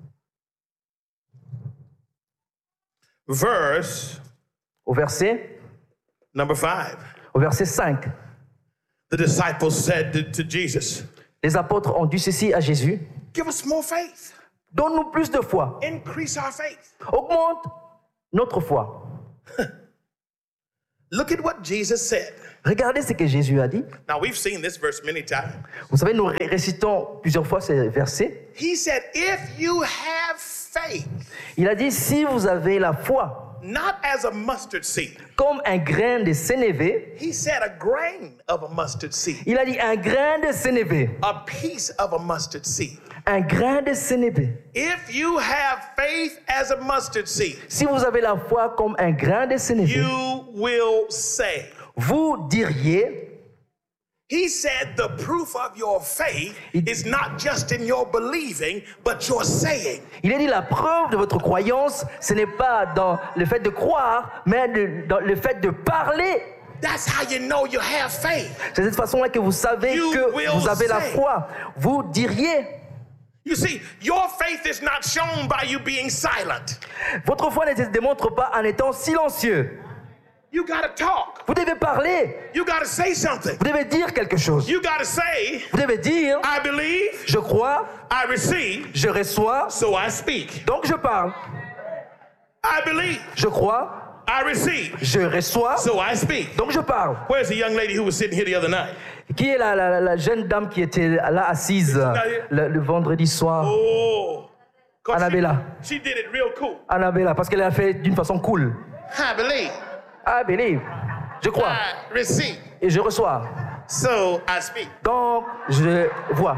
verse au verset number 5. Au verset 5, The disciples said to Jesus, les apôtres ont dit ceci à Jésus. give us more faith. Donne-nous plus de foi. Increase our faith. Augmente notre foi. Look at what Jesus said. Regardez ce que Jésus a dit. Now, we've seen this verse many times. Vous savez, nous récitons plusieurs fois ces versets. He said, if you have faith, Il a dit, si vous avez la foi, not as a mustard seed. comme un grain de sénévé, He said a grain of a mustard seed. il a dit un grain de sénévé, A piece of a mustard seed. un grain de sénévé. If you have faith as a mustard seed, Si vous avez la foi comme un grain de sénévé, you will say. vous diriez, He said the proof of your faith is not just in your believing, but your saying. il a dit la preuve de votre croyance, ce n'est pas dans le fait de croire, mais dans le fait de parler. That's how you know you have faith. C'est de cette façon-là que vous savez You que will vous avez la say. foi. Vous diriez. You see, your faith is not shown by you being silent. Votre foi ne se démontre pas en étant silencieux. You gotta talk. Vous devez parler. You gotta say something. Vous devez dire quelque chose. You gotta say, Vous devez dire, I believe, je crois, I receive, je reçois, so I speak. donc je parle. I believe, Je crois, I receive, je reçois, so I speak. donc je parle. Where's the young lady who was sitting here the other night? Qui est la jeune dame qui était là assise le vendredi soir? Oh, 'cause Annabella. she did it real cool. Annabella, parce qu'elle l'a fait d'une façon cool. I believe, I believe. Je crois I receive, et je reçois. so I speak. Donc je vois.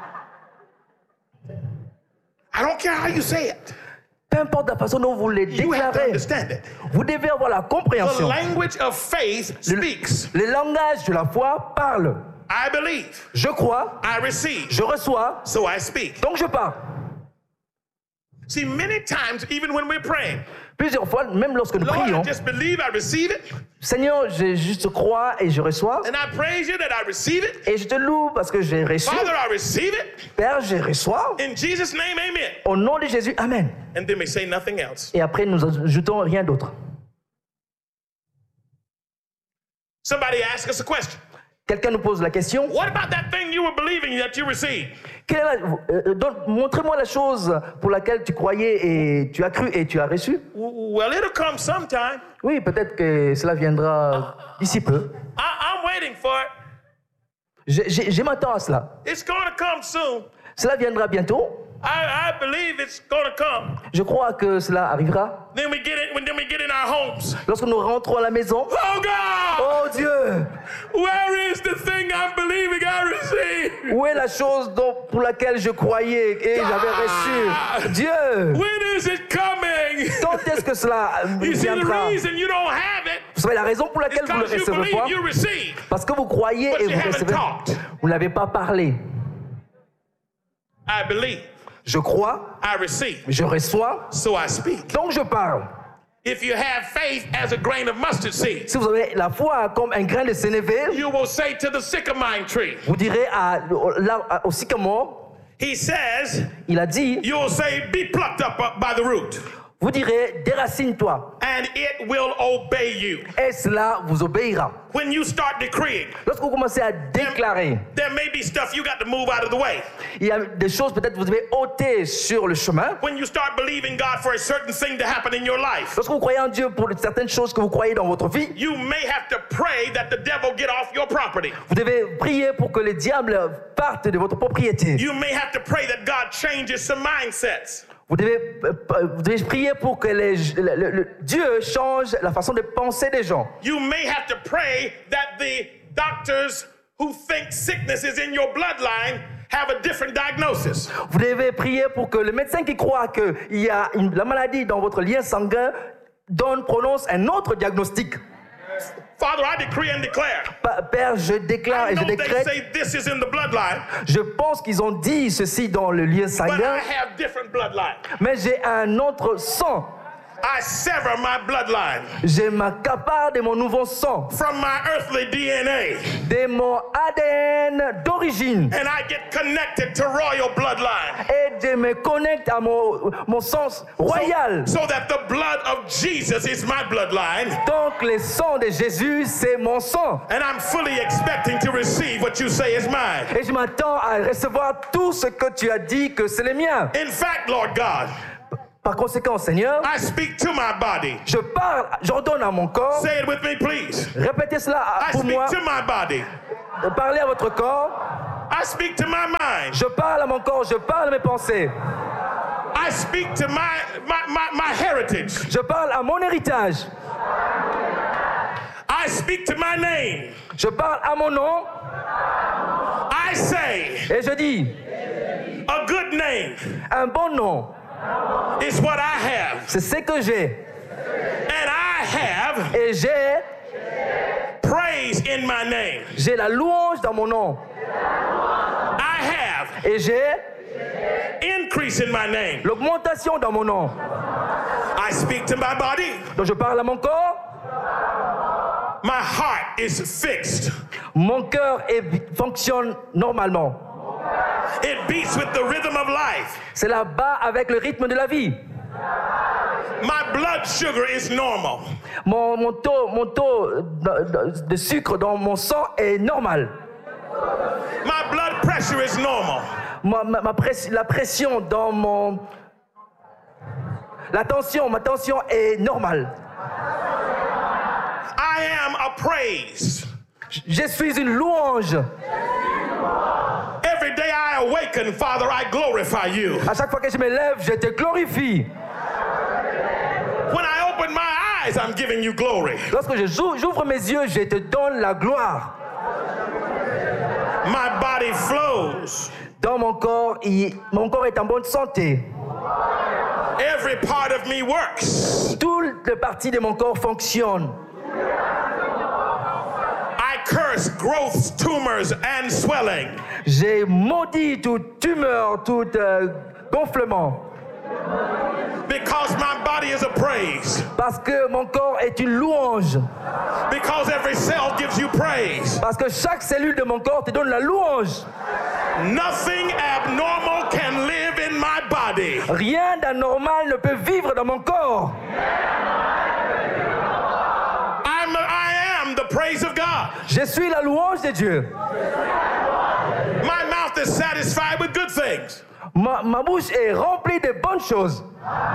I don't care how you say it. Peu importe la façon dont vous les You have to déclarez, understand it. vous devez avoir la The compréhension. language of faith speaks. Le langage de la foi parle. I believe, Je crois, I receive, je reçois, so I speak. donc je parle. See, many times, even when we're praying, Plusieurs fois, même lorsque nous Lord, I prions, just believe I receive it, Seigneur, je juste crois et je reçois. and I praise you that I receive it. Et je te loue parce que j'ai reçu. Father, I receive it. Père, je reçois. In Jesus' name, amen. Au nom de Jésus, Amen. And then we say nothing else. Et après, nous ajoutons rien d'autre. Somebody ask us a question. Quelqu'un nous pose la question. What about that thing you were believing that you received? Donc, montrez-moi la chose pour laquelle tu croyais et tu as cru et tu as reçu. Well, it'll come sometime. Oui, peut-être que cela viendra d'ici peu. I'm waiting for it. Je m'attends à cela. It's going to come soon. Cela viendra bientôt. I believe it's going to come. Je crois que cela arrivera. Then we get in our homes. Lorsque nous rentrons à la maison. Oh God! Oh Dieu! Where is the thing I'm believing I received? Où est la chose pour laquelle je croyais et j'avais reçu? Dieu! When is it coming? Quand est-ce que cela You see, the viendra? reason you don't have it Vous savez la raison pour is laquelle vous ne le because you recevez pas? believe you receive. Parce que vous croyez But et you vous haven't recevez. talked. Vous n'avez pas parlé. I believe. Je crois, I receive. je reçois, So I speak. donc je parle. If you have faith as a grain of mustard seed, Si vous avez la foi comme un grain de sénévé, you will say to the sycamore tree, vous direz au sycamore, he says, il a dit, you'll say, be plucked up by the root, vous direz, déracine-toi, and it will obey you. et cela vous obéira. When you start decreeing, Lorsque vous commencez à déclarer, there may be stuff you got to move out of the way. il y a des choses peut-être que vous devez ôter sur le chemin. When you start believing God for a certain thing to happen in your life, Lorsque vous croyez en Dieu pour certaines choses que vous croyez dans votre vie, you may have to pray that the devil get off your property. vous devez prier pour que les diables partent de votre propriété. You may have to pray that God changes some mindsets. Vous devez prier pour que Dieu change la façon de penser des gens. You may have to pray that the doctors who think sickness is in your bloodline have a different diagnosis. Vous devez prier pour que le médecin qui croit qu'il y a la maladie dans votre lien sanguin prononce un autre diagnostic. Father, I decree and declare. Père, je déclare I et je know they décrète. say this is in the bloodline, Je pense qu'ils ont dit ceci dans le lien but sanguin, I have different bloodline. mais j'ai un autre sang. I sever my bloodline Je m'accapare de mon nouveau sang, from my earthly DNA, de mon ADN d'origine, and I get connected to royal bloodline. et je me connecte à mon sang royal. So that the blood of Jesus is my bloodline, Donc le sang de Jésus, c'est mon sang. and I'm fully expecting to receive what you say is mine. Et je m'attends à recevoir tout ce que tu as dit que c'est le mien. In fact, Lord God, Par conséquent, Seigneur, I speak to my body. je parle, j'ordonne à mon corps. Say it with me, please. Répétez cela I pour speak moi. to my body. Parlez à votre corps. I speak to my mind. Je parle à mon corps, je parle à mes pensées. I speak to my heritage. Je parle à mon héritage. I speak to my name. Je parle à mon nom. I say Et je dis, a good name un bon nom, is what I have. c'est ce que j'ai. And I have Et praise in my name. j'ai la louange dans mon nom. I have Et j'ai increase in my name. l'augmentation dans mon nom. I speak to my body. Donc je parle à mon corps. My heart is fixed. Mon cœur fonctionne normalement. It beats with the rhythm of life. Cela bat avec le rythme de la vie. My blood sugar is normal. Mon taux de sucre dans mon sang est normal. My blood pressure is normal. La pression dans ma tension est normale. I am a praise. Je suis une louange. Every day I awaken, Father, I glorify you. À chaque fois que je me lève, je te glorifie. When I open my eyes, I'm giving you glory. Lorsque j'ouvre mes yeux, je te donne la gloire. My body flows. Dans mon corps est en bonne santé. Every part of me works. Toutes les parties de mon corps fonctionnent. I curse growths, tumors, and swelling. J'ai maudit toute tumeur, tout gonflement. Because my body is a praise. Parce que mon corps est une louange. Because every cell gives you praise. Parce que chaque cellule de mon corps te donne la louange. Nothing abnormal can live in my body. Rien d'anormal ne peut vivre dans mon corps. I am the praise of God. Je suis la louange de Dieu. My mouth is satisfied with good things. Ma bouche est remplie de bonnes choses.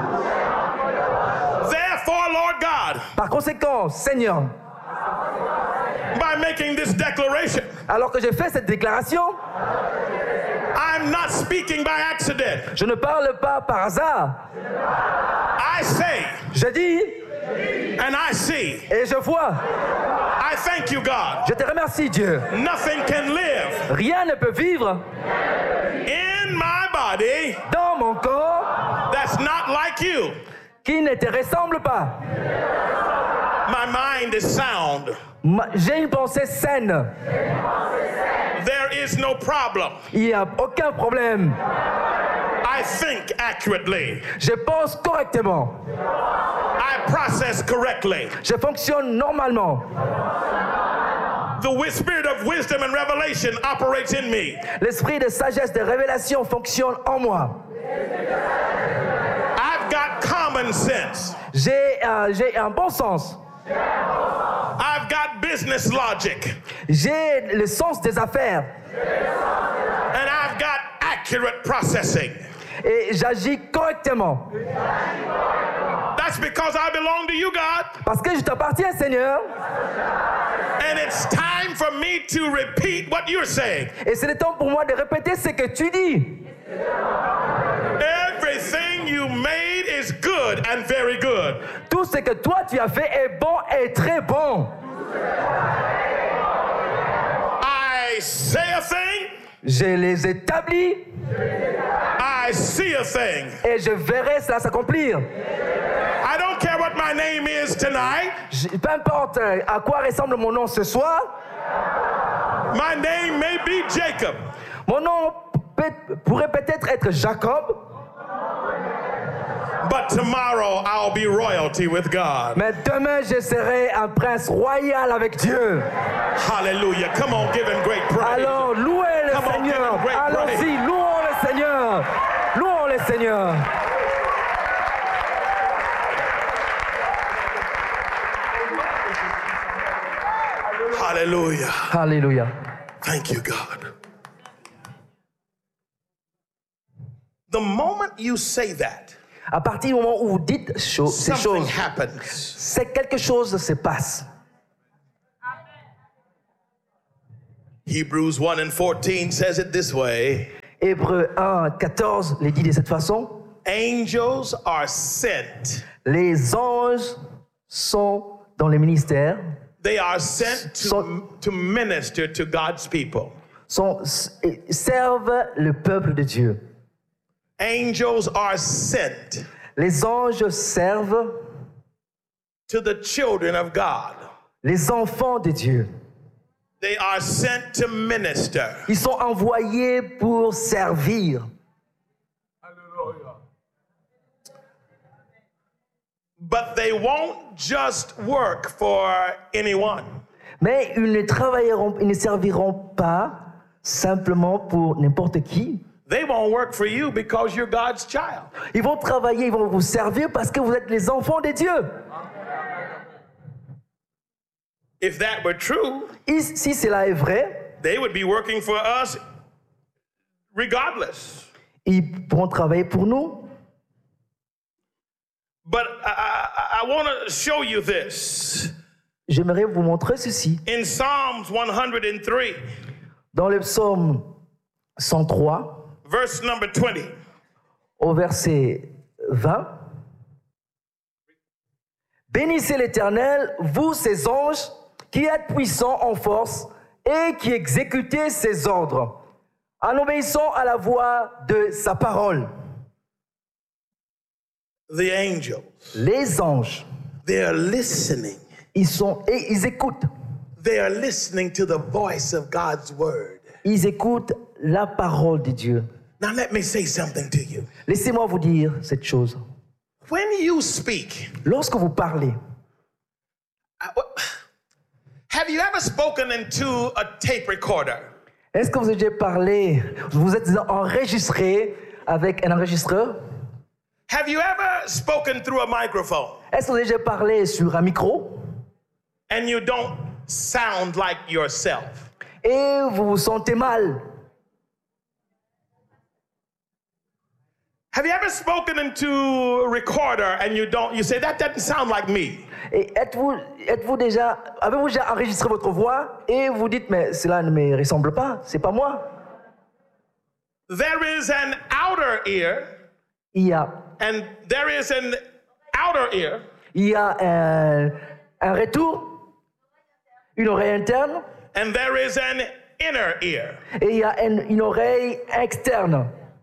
Therefore, Lord God, Par conséquent, Seigneur, by making this declaration, alors que j'ai fait cette déclaration, I'm not speaking by accident. je ne parle pas par hasard. I say Je dis and I see. et je vois. I thank you, God. Je te remercie, Dieu. Nothing can live Rien ne peut vivre in my body dans mon corps that's not like you. qui ne te ressemble pas. My mind is sound. J'ai une pensée saine. There is no problem. Il n'y a aucun problème. I think accurately. Je pense correctement. I process correctly. Je fonctionne normalement. The spirit of wisdom and revelation operates in me. L'esprit de sagesse, de révélation fonctionne en moi. I've got common sense. J'ai un bon sens. I've got business logic. J'ai le sens des affaires. And I've got accurate processing. Et j'agis correctement. That's because I belong to you, God. Parce que je t'appartiens, Seigneur. And it's time for me to repeat what you're saying. Et c'est le temps pour moi de répéter ce que tu dis. Everything you made is good and very good. Tout ce que toi tu as fait est bon et très bon. I say a thing. Je les établis I see a thing. et je verrai cela s'accomplir. I don't care what my name is tonight. Peu importe à quoi ressemble mon nom ce soir, My name may be Jacob. mon nom pourrait peut-être être Jacob, But tomorrow I'll be royalty with God. mais demain je serai un prince royal avec Dieu. Hallelujah. Come on, give him great praise. Alors louez le Come on, give Seigneur. him great Allons-y, louons le Seigneur. Louons le Seigneur. Hallelujah. Alléluia. Thank you, God. The moment you say that, À partir du moment où vous dites ces something choses, happens. c'est quelque chose se passe. Hebrews 1:14 says it this way. Hébreux 1, 14 les dit de cette façon. Angels are sent. Les anges sont dans les ministères, They are sent to minister to God's people. servent le peuple de Dieu. Angels are sent Les anges servent to the children of God. les enfants de Dieu. They are sent to minister. Ils sont envoyés pour servir. But they won't just work for anyone. Mais ils ne serviront pas simplement pour n'importe qui. They won't work for you because you're God's child. Ils vont travailler, ils vont vous servir parce que vous êtes les enfants de Dieu. If that were true, Et si cela est vrai, they would be working for us regardless. ils pourront travailler pour nous. But I want to show you this. J'aimerais vous montrer ceci. In Psalms 103, Dans le psaume 103, verse number 20, au verset 20, bénissez l'Éternel, vous ses anges, qui êtes puissants en force et qui exécutez ses ordres, en obéissant à la voix de sa parole. the angels, Les anges, they are listening. ils écoutent. They are listening to the voice of God's word. Ils écoutent la parole de Dieu. Now let me say something to you. Laissez-moi vous dire cette chose. When you speak, Lorsque vous parlez, have you ever spoken into a tape recorder? est-ce que vous avez déjà parlé, vous êtes enregistré avec un enregistreur? Have you ever spoken through a microphone Est-ce que vous avez déjà parlé sur un micro and you don't sound like yourself? et vous vous sentez mal? Have you ever spoken into a recorder and you say that doesn't sound like me? Et avez-vous déjà enregistré votre voix et vous dites mais cela ne me ressemble pas, c'est pas moi? There is an outer ear Il y a and there is an outer ear un retour, une oreille interne and there is an inner ear. et il y a une oreille externe.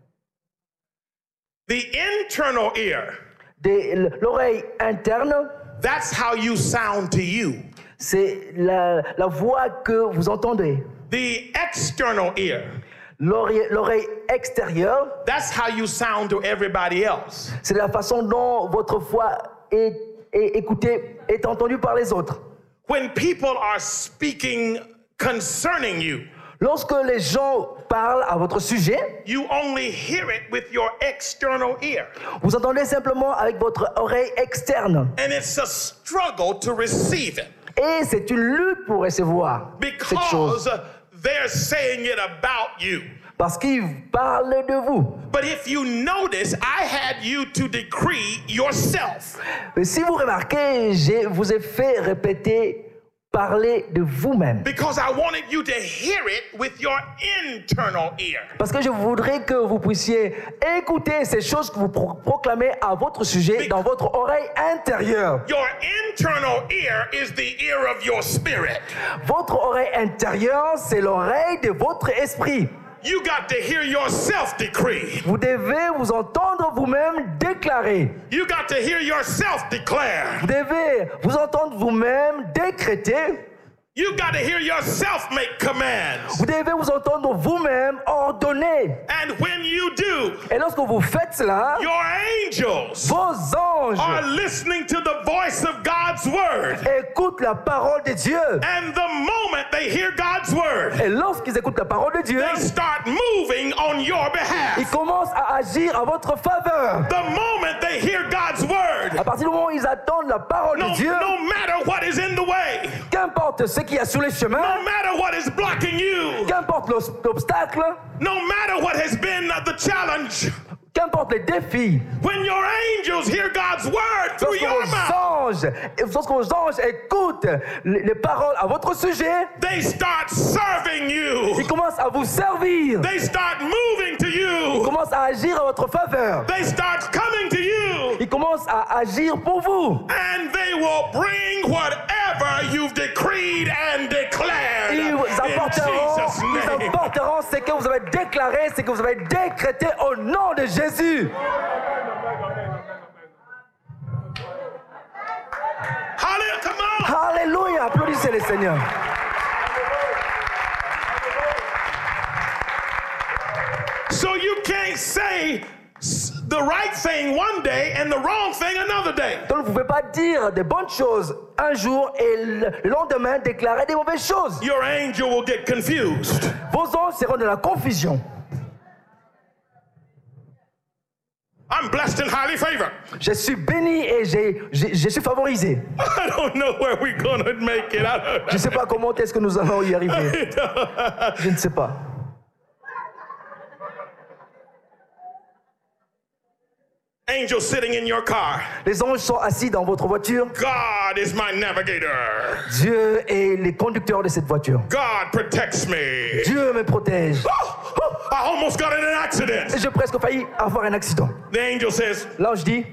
The internal ear, L'oreille interne, that's how you sound to you. c'est la voix que vous entendez. The external ear, L'oreille extérieure, that's how you sound to everybody else. c'est la façon dont votre voix est écoutée, est entendue par les autres. When people are speaking concerning you, Lorsque les gens parlent à votre sujet, you only hear it with your external ear. vous entendez simplement avec votre oreille externe. And it's a struggle to receive it Et c'est une lutte pour recevoir cette chose. because they're saying it about you. Parce qu'ils parlent de vous. But if you notice, I had you to decree yourself. Mais si vous remarquez, je vous ai fait répéter, parler de vous-même. Because I wanted you to hear it with your internal ear. Parce que je voudrais que vous puissiez écouter ces choses que vous proclamez à votre sujet dans votre oreille intérieure. Your internal ear is the ear of your spirit. Votre oreille intérieure, c'est l'oreille de votre esprit. You got to hear yourself decree. Vous devez vous entendre vous-même déclarer. You got to hear yourself declare. Vous devez vous entendre vous-même décréter. You got to hear yourself make commands. Vous devez vous entendre vous-même ordonner. And when you do, Et lorsque vous faites cela, your angels vos anges are listening to the voice of God's word. écoutent la parole de Dieu. And the moment they hear God's word, Et lorsqu'ils écoutent la parole de Dieu, they start moving on your ils behalf. commencent à agir à votre faveur. The moment they hear God's word, À partir du moment où ils attendent la parole no de Dieu, matter what is in the way, qu'importe ce qu'il y a sur les no chemins, matter what is blocking you, qu'importe l'obstacle, no matter what has been the challenge, Qu'importe les défis, when your angels hear God's word through your mouth, lorsque vos anges écoutent les paroles à votre sujet, they start serving you. ils commencent à vous servir. They start moving to Ils you. commencent à agir à votre faveur. They start coming to you. Ils commencent à agir pour vous. And they will bring whatever you've decreed and declared Ils in Jesus' name. apporteront ce que vous avez déclaré, ce que vous avez décrété au nom de Jésus. Hallelujah, come on. Alléluia, applaudissez le Seigneur. So you can't say the right thing one day and the wrong thing another day. Donc vous ne pouvez pas dire des bonnes choses un jour et le lendemain déclarer des mauvaises choses. Your angel will get confused. Vos anges seront dans la confusion. I'm blessed and highly favored. Je suis béni et je suis favorisé. I don't know where we're going to make it. Je ne sais pas comment est-ce que nous allons y arriver. Je ne sais pas. Angels sitting in your car. Les anges sont assis dans votre voiture. God is my navigator. Dieu est le conducteur de cette voiture. God protects me. Dieu me protège. I almost got in an accident. J'ai presque failli avoir un accident. The angel says, L'ange dit,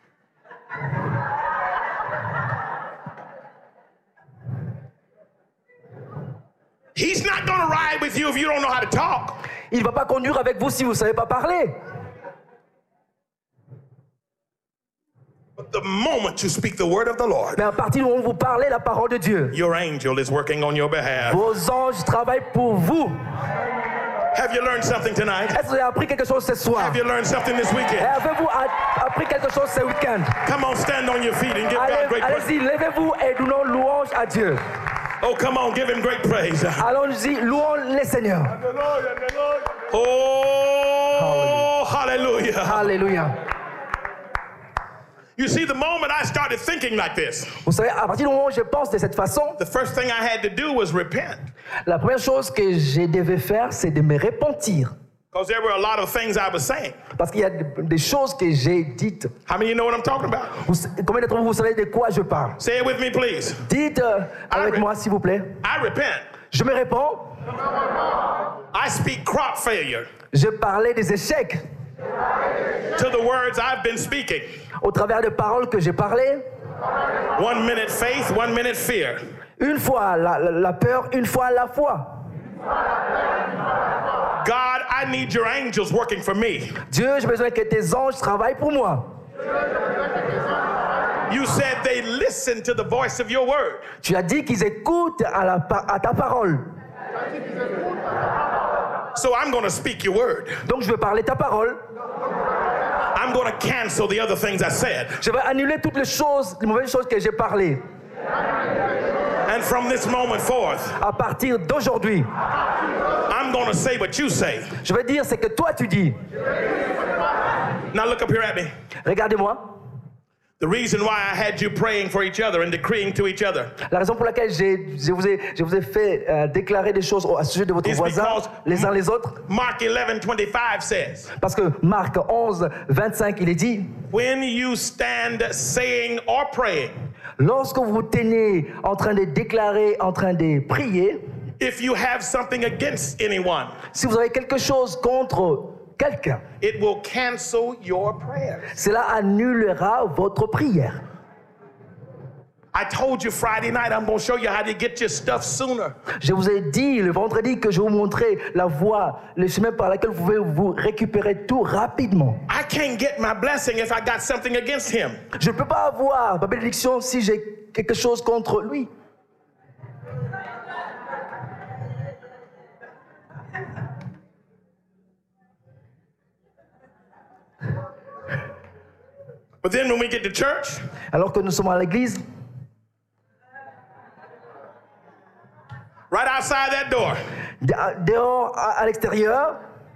he's not going to ride with you if you don't know how to talk. il ne va pas conduire avec vous si vous ne savez pas parler. But the moment you speak the word of the Lord, Mais à partir du moment où vous parlez la parole de Dieu, your angel is working on your behalf. vos anges travaillent pour vous. Have you learned something tonight? Est-ce que vous avez appris quelque chose ce soir? Have you learned something this Et weekend? avez-vous appris quelque chose ce week-end? Come on, stand on your feet and give God great praise. Allez-y, levez-vous et donnons louange à Dieu. Oh, come on, give him great praise. Allons-y, louons le Seigneur. Oh, hallelujah. Alléluia. You see, the moment I started thinking like this, Vous savez, à partir du moment où je pense de cette façon, the first thing I had to do was repent. la première chose que je devais faire, c'est de me repentir. Because there were a lot of things I was saying. Parce qu'il y a des choses que j'ai dites. How many of you know what I'm talking about? Combien d'entre vous savez de quoi je parle? Say it with me, please. Dites avec moi, s'il vous plaît. I repent. Je me réponds. I speak crop failure Je parlais des échecs to the words I've been speaking. au travers des paroles que j'ai parlé. 1 minute faith, 1 minute fear. Une fois la peur, une fois la foi. God, I need your angels working for me. Dieu, j'ai besoin que tes anges travaillent pour moi. You said they listen to the voice of your word. Tu as dit qu'ils écoutent à ta parole. So I'm going to speak your word. Donc je vais parler ta parole. I'm going to cancel the other things I said. Je vais annuler toutes les mauvaises choses que j'ai parlé. And from this moment forth, À partir d'aujourd'hui, I'm going to say what you say. je vais dire ce que toi tu dis. Now look up here at me. Regardez-moi. The reason why I had you praying for each other and decreeing to each other La raison pour laquelle je vous ai fait déclarer des choses à sujet de votre is voisin, because les uns les autres. Mark 11:25 says, Parce que Marc 11, 25, il est dit, when you stand saying or praying, lorsque vous vous tenez en train de déclarer, en train de prier, if you have something against anyone, si vous avez quelque chose contre quelqu'un, it will cancel your prayers. cela annulera votre prière. I told you Friday night I'm going to show you how to get your stuff sooner. Je vous ai dit le vendredi que je vais vous montrer la voie, le chemin par lequel vous pouvez vous récupérer tout rapidement. I can't get my blessing if I got something against him. Je ne peux pas avoir ma bénédiction si j'ai quelque chose contre lui. But then when we get to church, Alors que nous sommes à l'église, right outside that door, dehors, à l'extérieur,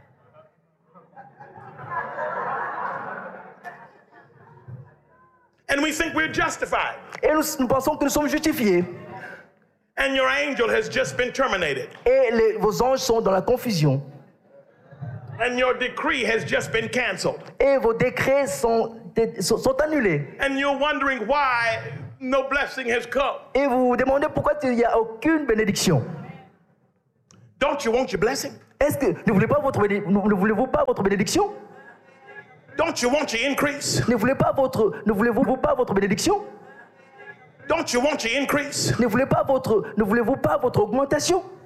and we think we're justified, et nous pensons que nous sommes justifiés. and your angel has just been terminated. Et vos anges sont dans la confusion. And your decree has just been canceled. Et vos décrets sont annulés. And you're wondering why no blessing has come. Et vous vous demandez pourquoi il n'y a aucune bénédiction. Don't you want your blessing? Est-ce que ne voulez-vous pas votre bénédiction? Don't you want your increase? Ne voulez-vous pas votre bénédiction? Don't you want your increase? Ne voulez-vous pas votre augmentation?